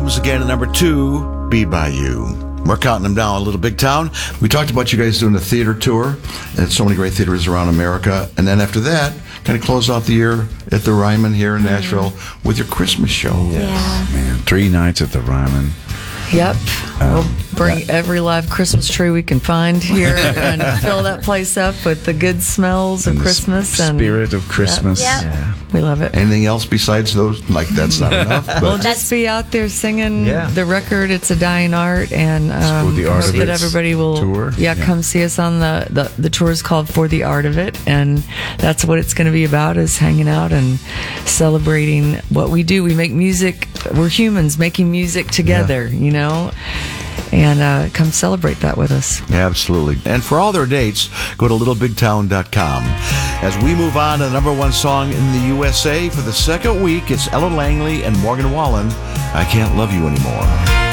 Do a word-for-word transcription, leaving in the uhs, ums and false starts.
albums again at number two, Be By You. We're counting them down. Little Big Town. We talked about you guys doing a theater tour at so many great theaters around America. And then after that, kind of close out the year at the Ryman here in Nashville mm-hmm. with your Christmas show. Yeah. yeah. Man, three nights at the Ryman. Yep. Um, we'll bring yeah. every live Christmas tree we can find here and fill that place up with the good smells and of Christmas. Sp- and spirit of Christmas. Yeah. yeah. We love it. Anything else besides those? Like, that's not enough. But. We'll just be out there singing yeah. the record, It's a Dying Art, and um, the Art hope of that It's everybody will tour. Yeah, yeah, come see us on the, the, the tour is called For the Art of It, and that's what it's going to be about, is hanging out and celebrating what we do. We make music. We're humans making music together, yeah. you know? And uh, come celebrate that with us. Absolutely. And for all their dates, go to little big town dot com. As we move on to the number one song in the U S A for the second week, it's Ella Langley and Morgan Wallen, I Can't Love You Anymore.